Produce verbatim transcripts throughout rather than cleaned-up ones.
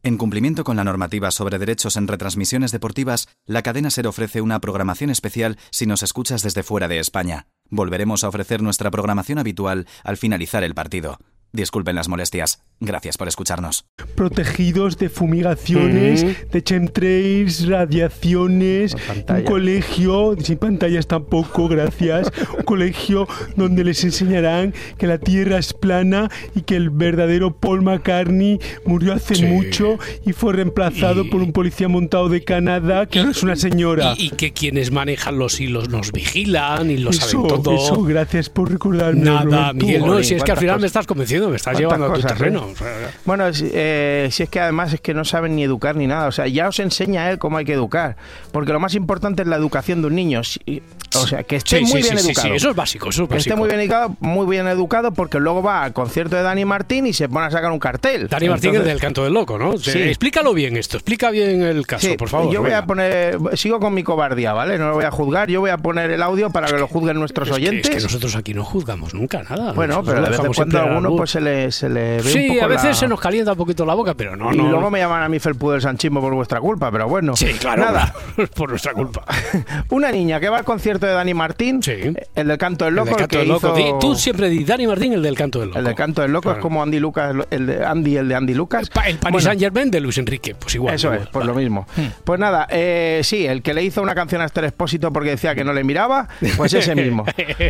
En cumplimiento con la normativa sobre derechos en retransmisiones deportivas, la cadena SER ofrece una programación especial si nos escuchas desde fuera de España. Volveremos a ofrecer nuestra programación habitual al finalizar el partido. Disculpen las molestias. Gracias por escucharnos. Protegidos de fumigaciones, mm-hmm. de chemtrails, radiaciones, un colegio, sin pantallas tampoco, gracias, un colegio donde les enseñarán que la Tierra es plana y que el verdadero Paul McCartney murió hace sí. mucho y fue reemplazado y... por un policía montado de Canadá que ahora es una señora. Y, y que quienes manejan los hilos nos vigilan y lo eso, saben todo. Eso, gracias por recordarme. Nada, Roberto. Miguel, no, si es que al final cosas? me estás convenciendo, me estás llevando a tu terreno. ¿Eh? Bueno, eh, si es que además es que no saben ni educar ni nada, o sea, ya os enseña él cómo hay que educar, porque lo más importante es la educación de un niño, o sea, que esté sí, muy sí, bien sí, educado. Sí, sí, eso es básico, eso es que básico. esté muy bien educado, muy bien educado, porque luego va al concierto de Dani Martín y se pone a sacar un cartel. Dani Martín Entonces, es del Canto del Loco, ¿no? Sí. Explícalo bien esto, explica bien el caso, sí, por favor. Yo voy venga. a poner, sigo con mi cobardía, ¿vale? No lo voy a juzgar, yo voy a poner el audio para que lo juzguen nuestros es oyentes. Que, es que nosotros aquí no juzgamos nunca nada. Bueno, nosotros pero de vez en cuando a alguno pues se le, se le ve sí, un poco a veces la... se nos calienta un poquito la boca, pero no, y no. Y luego me llaman a mí felpudo del sanchismo por vuestra culpa, pero bueno. Sí, claro. Nada. Por nuestra culpa. Una niña que va al concierto de Dani Martín, sí. el del Canto del Loco, el, del Canto el que del Loco. hizo... Tú siempre di Dani Martín, el del Canto del Loco. El del Canto del Loco claro. Es como Andy Lucas, el de Andy, el de Andy Lucas. El, el Paris bueno. Saint Germain de Luis Enrique, pues igual. Eso igual, es, pues vale. lo mismo. Hmm. Pues nada, eh, sí, el que le hizo una canción a Esther Expósito porque decía que no le miraba, pues ese mismo.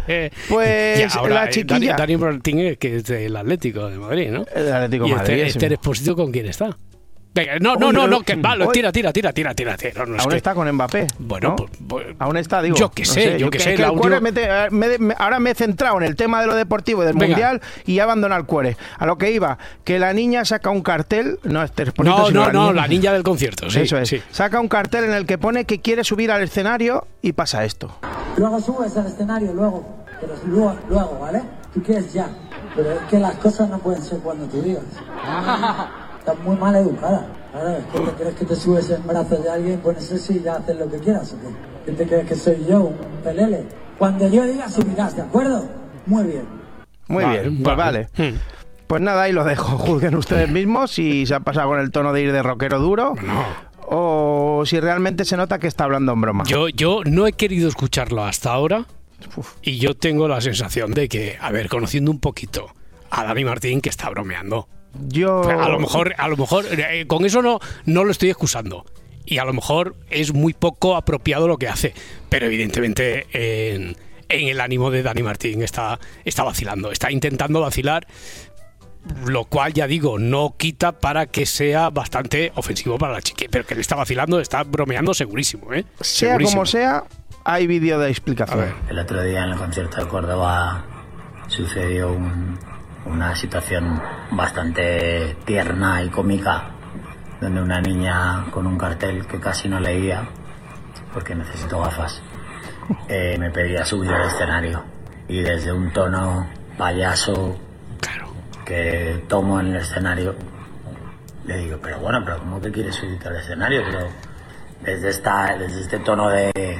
Pues ya, ahora, la chiquilla... Dani, Dani Martín, que es del Atlético de Madrid, ¿no? El del Atlético de Madrid. ¿Y Esther Expósito con quién está? Venga, no, no, no, no, que vale, tira, tira, tira, tira, tira, tira. No, no, aún que... está con Mbappé. Bueno, ¿no? pues, pues, aún está, digo. Yo que sé, no sé yo que, que sé. Que el el audio... me te, me, me, ahora me he centrado en el tema de lo deportivo y del Venga. mundial y he abandonado el cuore. A lo que iba, que la niña saca un cartel, no Esther Expósito, no, sino no, la no, niña. la niña del concierto, sí. Eso es. Sí. Saca un cartel en el que pone que quiere subir al escenario y pasa esto. Luego subes al escenario, luego, pero luego, luego, ¿vale? Tú quieres ya, pero es que las cosas no pueden ser cuando tú digas. Estás muy mal educada. Claro, es que te crees que te subes en brazos de alguien, pones eso y ya haces lo que quieras, ¿o qué? ¿Qué te crees que soy yo, un pelele? Cuando yo diga subirás, ¿de acuerdo? Muy bien. Muy vale, bien, pues vale. vale. Hmm. Pues nada, ahí lo dejo. Juzguen ustedes mismos si se ha pasado con el tono de ir de rockero duro no. o si realmente se nota que está hablando en broma. Yo, yo no he querido escucharlo hasta ahora Uf. y yo tengo la sensación de que, a ver, conociendo un poquito a Dani Martín, que está bromeando. Yo... A lo mejor, a lo mejor eh, con eso no, no lo estoy excusando. Y a lo mejor es muy poco apropiado lo que hace. Pero evidentemente en, en el ánimo de Dani Martín está, está vacilando. Está intentando vacilar, lo cual, ya digo, no quita para que sea bastante ofensivo para la chica. Pero que le está vacilando, está bromeando segurísimo, ¿eh? Sea Segurísimo. como sea, hay vídeo de explicación. El otro día en el concierto de Córdoba sucedió un... una situación bastante tierna y cómica donde una niña con un cartel que casi no leía porque necesito gafas eh, me pedía subir al escenario y desde un tono payaso claro. que tomo en el escenario le digo, pero bueno, pero ¿cómo que quieres subirte al escenario? Pero desde, esta, desde este tono de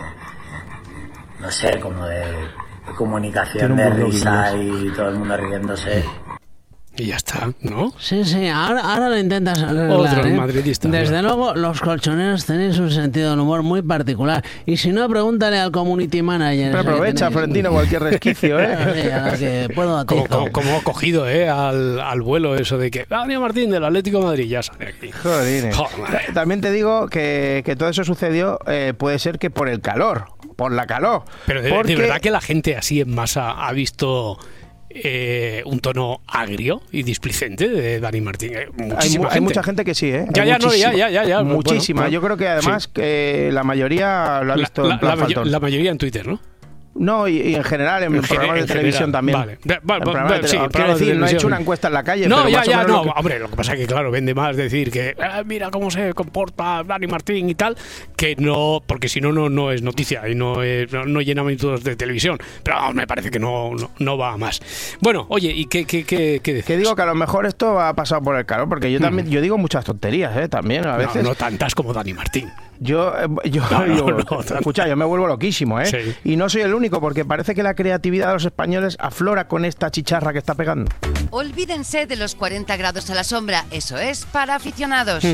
no sé, como de de comunicación, de risa y todo el mundo riéndose. Y ya está, ¿no? Sí, sí, ahora, ahora lo intentas arreglar, Otro ¿eh? madridista. Desde ¿no? luego, los colchoneros tenéis un sentido del humor muy particular. Y si no, pregúntale al community manager. Pero aprovecha, Florentino, cualquier resquicio, ¿eh? Sí, a la que puedo como, como, como ha cogido, ¿eh? Al, al vuelo eso de que Dani Martín del Atlético de Madrid ya sale aquí. Joder. Joder. También te digo que, que todo eso sucedió, eh, puede ser que por el calor, por la calor. Pero de, porque... de verdad que la gente así en masa ha visto... Eh, un tono agrio y displicente de Dani Martín. Eh, muchísima hay, gente. hay mucha gente que sí, ¿eh? Ya, ya, no, ya, ya, ya, ya. Muchísima. Bueno, Yo creo que además sí. que la mayoría lo ha visto la, en plan la, faltón. la mayoría en Twitter, ¿no? No, y, y en general, en, en programas de televisión general, también. Vale. Vale, vale, vale sí, quiero decir, no he hecho una encuesta en la calle. No, pero ya, más ya, o no. Lo que... Hombre, lo que pasa es que, claro, vende más decir que eh, mira cómo se comporta Dani Martín y tal, que no, porque si no, no, no es noticia y no, es, no, no llena minutos de televisión. Pero vamos, me parece que no, no, no va a más. Bueno, oye, ¿y qué, qué, qué, qué decís? Que digo que a lo mejor esto ha pasado por el calor, porque yo también, mm. yo digo muchas tonterías, ¿eh? También, a veces. No, no tantas como Dani Martín. Yo, yo, no, no, yo no, escucha, yo me vuelvo loquísimo, ¿eh? Sí. Y no soy el único, porque parece que la creatividad de los españoles aflora con esta chicharra que está pegando. Olvídense de los cuarenta grados a la sombra, eso es para aficionados.